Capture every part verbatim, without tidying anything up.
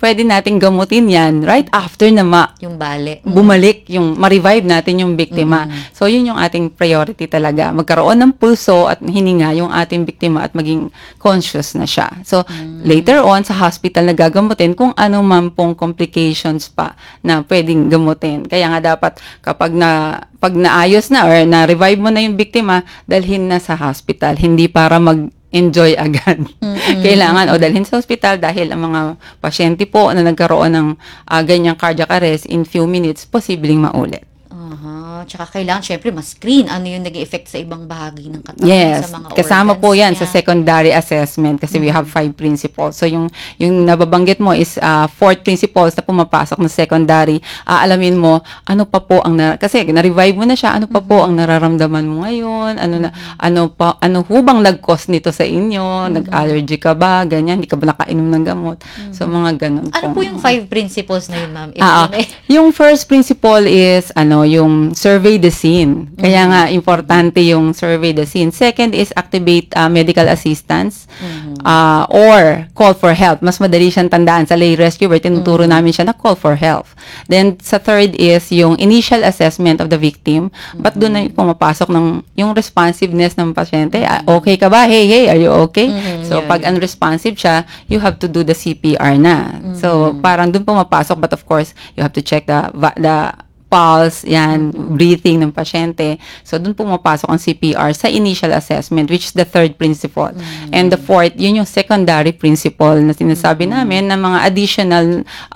pwede nating gamutin yan right after na ma Yung bale. bumalik, yung ma-revive natin yung biktima. So, yun yung ating priority talaga. Magkaroon ng pulso at hininga yung ating biktima at maging conscious na siya. So, later on, sa hospital na gagamutin kung ano man pong complications pa na pwedeng gamutin. Kaya nga dapat kapag na pag naayos na or na-revive mo na yung biktima, dalhin na sa hospital. Hindi para mag-enjoy agad. Mm-hmm. Kailangan o dalhin sa hospital dahil ang mga pasyente po na nagkaroon ng uh, ganyang cardiac arrest in few minutes, posibleng maulit. Aha. Tsaka kailangan, syempre, ma-screen ano yung naging effect sa ibang bahagi ng katawan, Yes, sa mga kasama organs po yan niya. sa secondary assessment kasi we have five principles. So yung yung nababanggit mo is uh, fourth principles na pumapasok na secondary. Uh, alamin mo ano pa po ang na, kasi na-revive mo na siya, ano pa po ang nararamdaman mo ngayon, ano na ano pa ano hubang nag-cause nito sa inyo, nag-allergy ka ba, ganyan, hindi ka ba nakainom ng gamot. So mga ganun Ano po yung five principles na yun, ma'am? If Ah, may- yung first principle is ano, yung survey the scene. Kaya nga importante yung survey the scene. Second is activate uh, medical assistance uh, or call for help. Mas madali siyang tandaan sa lay rescuer, tinuturo namin siya na call for help. Then sa third is yung initial assessment of the victim. But doon na pumapasok ng yung responsiveness ng pasyente. Ah, okay ka ba? Hey, hey, are you okay? So yun. pag unresponsive siya, you have to do the C P R na. So parang doon pumapasok, but of course, you have to check the va- the pulse, yan, breathing ng pasyente. So, dun pumapasok ang C P R sa initial assessment, which is the third principle. And the fourth, yun yung secondary principle na sinasabi namin na mga additional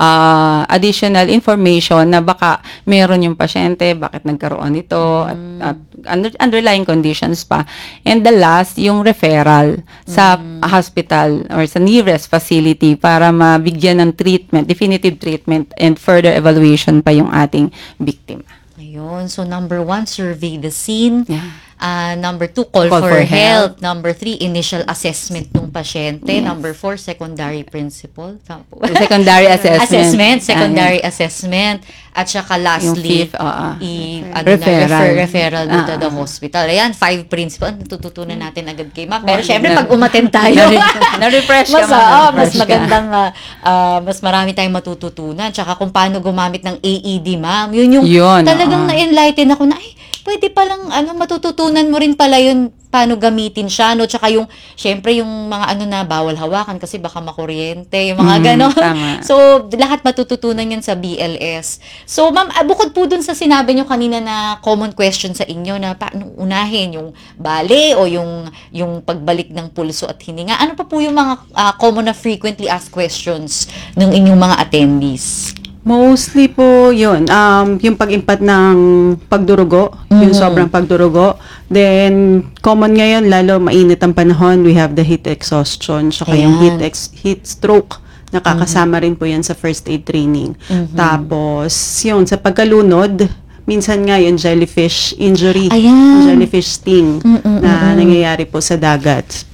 uh, additional information na baka meron yung pasyente, bakit nagkaroon nito, at, at under, underlying conditions pa. And the last, yung referral sa hospital or sa nearest facility para mabigyan ng treatment, definitive treatment, and further evaluation pa yung ating biktima. Ayun. So, number one, survey the scene. Yeah. Ah, number two, call, Call for, for help. Number three, initial assessment ng pasyente. Number four, secondary principle. Tama po ba? Secondary assessment. Assessment, secondary Ah, assessment. At saka Yung lastly, fifth, oo. i, ano Referral. na, refer, referral to Ah, the ah. hospital. Ayan, five principle. Ano, natututunan natin agad kay Ma'am. Pero Wow, syempre, na- pag umaten tayo, Na-refresh ka, mas, ma'am, ah, mas na-refresh ka. magandang, ah, ah, mas marami tayong matututunan. Tsaka kung paano gumamit ng A E D, Ma'am. Yun yung Yun, talagang oo. na-enlighten ako na, ay, pwede palang, ano, matututunan mo rin pala yun, paano gamitin siya, no? Tsaka yung, syempre, yung mga ano na, bawal hawakan kasi baka makuryente, yung mga Mm, gano'n. tama. So, lahat matututunan yan sa B L S. So, ma'am, ah, bukod po dun sa sinabi nyo kanina na common question sa inyo na paano unahin, yung bale o yung, yung pagbalik ng pulso at hininga, ano pa po yung mga ah, common na frequently asked questions ng inyong mga attendees? Mostly po yun, um, yung pag-impat ng pagdurugo, yung sobrang pagdurugo. Then, common ngayon, lalo mainit ang panahon, we have the heat exhaustion, saka yung heat, Ayan. ex- heat stroke. Nakakasama rin po yan sa first aid training. Tapos, yun, sa pagkalunod, minsan nga yung jellyfish injury, Ayan. jellyfish sting na nangyayari po sa dagat.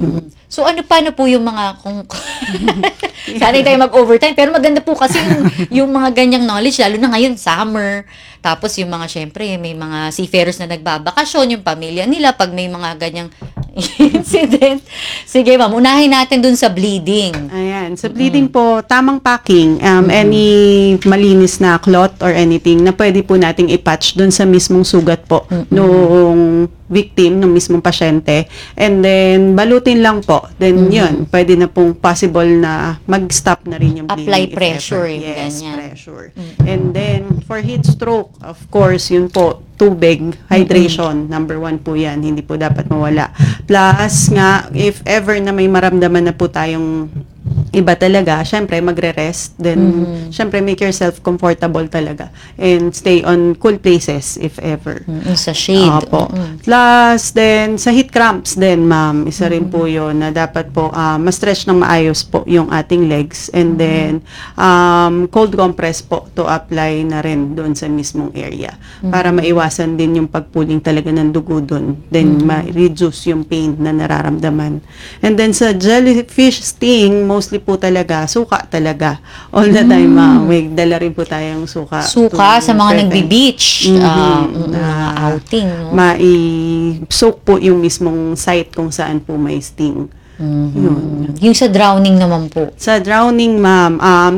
So ano paano po yung mga kung sana hindi tayo mag-overtime pero maganda po kasi yung, yung mga ganyang knowledge lalo na ngayon summer tapos yung mga syempre may mga seafarers na nagbabakasyon yung pamilya nila pag may mga ganyang incident. Sige ma'am, unahin natin dun sa bleeding. Ayan. Sa bleeding po, tamang packing. Um, Any malinis na clot or anything na pwede po nating i-patch dun sa mismong sugat po nung victim, nung mismong pasyente. And then, balutin lang po. Then, yun, pwede na pong possible na mag-stop na rin yung bleeding. Apply if pressure, ever. yung Yes, ganyan. pressure. And then, for heat stroke, of course, yun po, tubig, hydration, number one po yan, hindi po dapat mawala. Plus nga, if ever na may maramdaman na po tayong iba talaga, syempre magre-rest, then syempre make yourself comfortable talaga and stay on cool places if ever. Mm, sa shade. Opo. Mm-mm. Plus, then, sa heat cramps din, ma'am, isa rin po yun na dapat po ah, ma-stretch ng maayos po yung ating legs and then um, cold compress po to apply na rin doon sa mismong area para maiwasan din yung pagpuling talaga ng dugo doon. Then, ma-reduce yung pain na nararamdaman. And then, sa jellyfish sting, mostly po talaga, suka talaga. All the time, ma'am, may dala rin po tayong suka. Suka to sa mga prevent. nagbi-beach, Mhm. ah, mm, Na mga outing, no? mai-soak po yung mismong site kung saan po may sting. Yun. Yung sa drowning naman po. Sa drowning, ma'am, um,